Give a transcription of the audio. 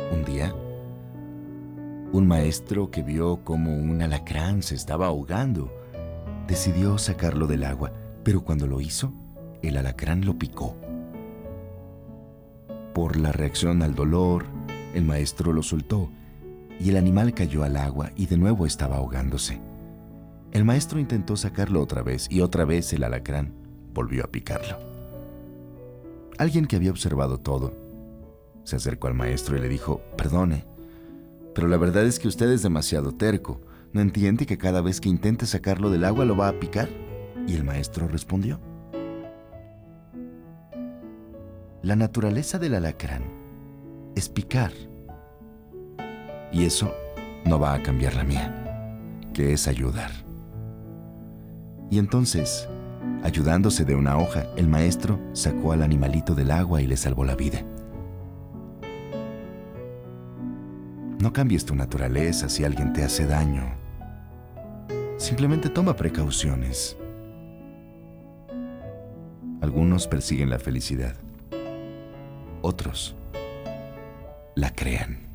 Un día, un maestro que vio cómo un alacrán se estaba ahogando, decidió sacarlo del agua, pero cuando lo hizo, el alacrán lo picó. Por la reacción al dolor, el maestro lo soltó y el animal cayó al agua y de nuevo estaba ahogándose. El maestro intentó sacarlo otra vez y otra vez el alacrán volvió a picarlo. Alguien que había observado todo se acercó al maestro y le dijo: «Perdone, pero la verdad es que usted es demasiado terco. ¿No entiende que cada vez que intente sacarlo del agua lo va a picar?». Y el maestro respondió: «La naturaleza del alacrán es picar. Y eso no va a cambiar la mía, que es ayudar». Y entonces, ayudándose de una hoja, el maestro sacó al animalito del agua y le salvó la vida. No cambies tu naturaleza si alguien te hace daño. Simplemente toma precauciones. Algunos persiguen la felicidad. Otros la crean.